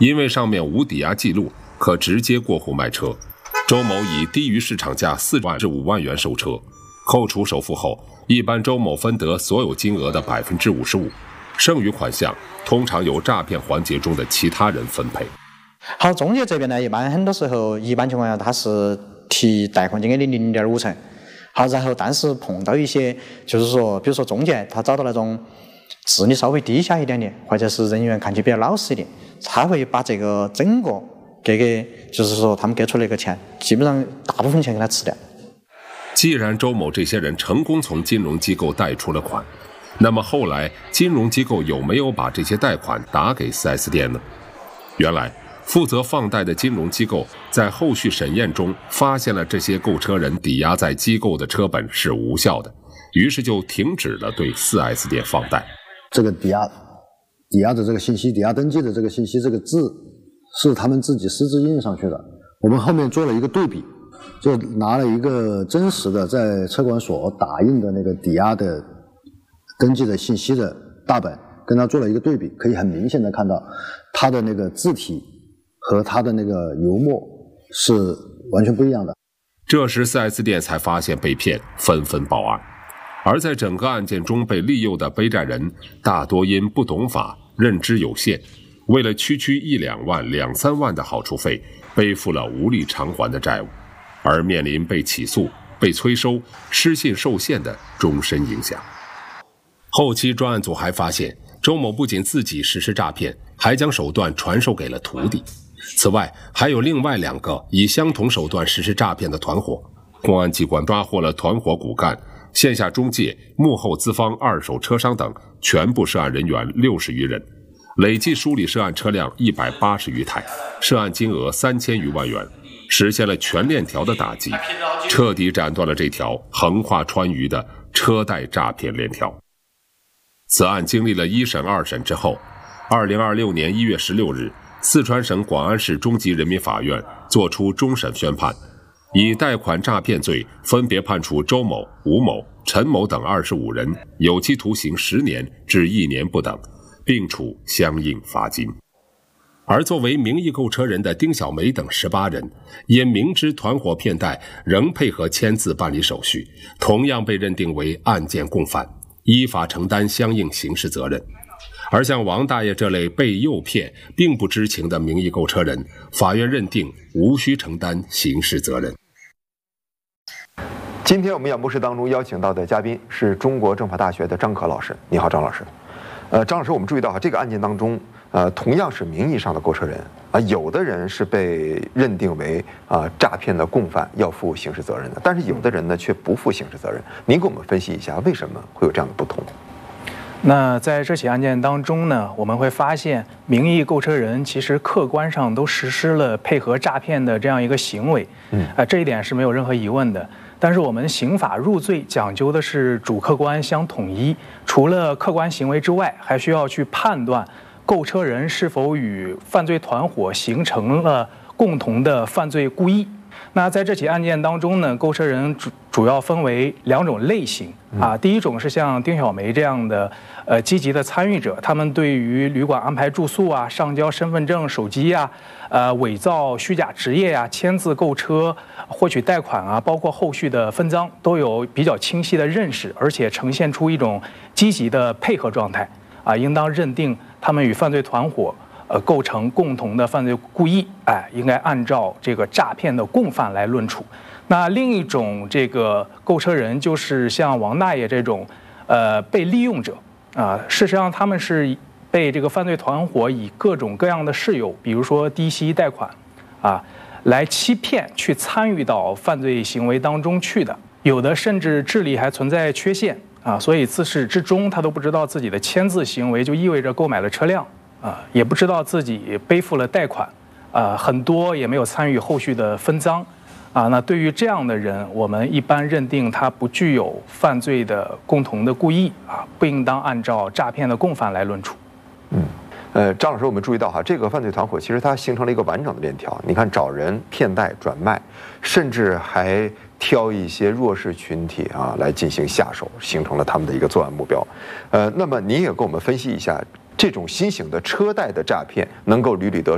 因为上面无抵押记录，可直接过户卖车。周某以低于市场价4万至5万元售车，扣除首付后，一般周某分得所有金额的55%，剩余款项通常由诈骗环节中的其他人分配。 好，中介这边呢，一般很多时候，一般情况下他是提贷款金额的0.5成。好，然后但是碰到一些，就是说，比如说中介，他找到那种智力稍微低下一点点，或者是人员看起比较老实一点，他会把这个整个给，就是说他们给出来一个钱，基本上大部分钱给他吃掉。 既然周某这些人成功从金融机构贷出了款，那么后来金融机构有没有把这些贷款打给 4S 店呢？原来负责放贷的金融机构在后续审验中发现了这些购车人抵押在机构的车本是无效的，于是就停止了对 4S 店放贷。 这个抵押的这个信息，抵押登记的这个信息，这个字是他们自己私自印上去的。我们后面做了一个对比，就拿了一个真实的在车管所打印的那个抵押的登记的信息的大本，跟它做了一个对比，可以很明显的看到它的那个字体和它的那个油墨是完全不一样的。 这时 4S 店才发现被骗，纷纷报案。而在整个案件中被利诱的背债人大多因不懂法、认知有限，为了区区1、2万、2、3万的好处费，背负了无力偿还的债务，而面临被起诉、被催收、失信受限的终身影响。后期专案组还发现，周某不仅自己实施诈骗，还将手段传授给了徒弟。此外，还有另外2个以相同手段实施诈骗的团伙。公安机关抓获了团伙骨干、线下中介、幕后资方、二手车商等全部涉案人员60余人，累计梳理涉案车辆180余台，涉案金额3000余万元，实现了全链条的打击，彻底斩断了这条横跨川渝的车贷诈骗链条。此案经历了1审、2审之后，2026年1月16日，四川省广安市中级人民法院作出终审宣判，以贷款诈骗罪分别判处周某、吴某、陈某等25人有期徒刑10年至1年不等，并处相应罚金。而作为名义购车人的丁小梅等18人，因明知团伙骗贷，仍配合签字办理手续，同样被认定为案件共犯，依法承担相应刑事责任。而像王大爷这类被诱骗并不知情的名义购车人，法院认定无需承担刑事责任。 今天我们演播室当中邀请到的嘉宾是中国政法大学的张可老师。你好，张老师。张老师，我们注意到这个案件当中，同样是名义上的购车人有的人是被认定为诈骗的共犯，要负刑事责任的，但是有的人呢却不负刑事责任。您给我们分析一下，为什么会有这样的不同？ 那在这起案件当中呢，我们会发现名义购车人其实客观上都实施了配合诈骗的这样一个行为，这一点是没有任何疑问的。但是我们刑法入罪讲究的是主客观相统一，除了客观行为之外，还需要去判断购车人是否与犯罪团伙形成了共同的犯罪故意。那在这起案件当中呢，购车人主要分为2种类型第一种是像丁小梅这样的积极的参与者，他们对于旅馆安排住宿上交身份证、手机伪造虚假职业签字购车、获取贷款包括后续的分赃都有比较清晰的认识，而且呈现出一种积极的配合状态应当认定他们与犯罪团伙构成共同的犯罪故意，应该按照这个诈骗的共犯来论处。那另一种这个购车人就是像王大爷这种被利用者事实上他们是被这个犯罪团伙以各种各样的事由，比如说低息贷款来欺骗去参与到犯罪行为当中去的，有的甚至智力还存在缺陷所以自始至终他都不知道自己的签字行为就意味着购买了车辆也不知道自己背负了贷款很多也没有参与后续的分赃那对于这样的人，我们一般认定他不具有犯罪的共同的故意不应当按照诈骗的共犯来论处。 张老师，我们注意到这个犯罪团伙其实它形成了一个完整的链条。你看，找人骗贷转卖，甚至还挑一些弱势群体来进行下手，形成了他们的一个作案目标。那么您也给我们分析一下，这种新型的车贷的诈骗能够屡屡得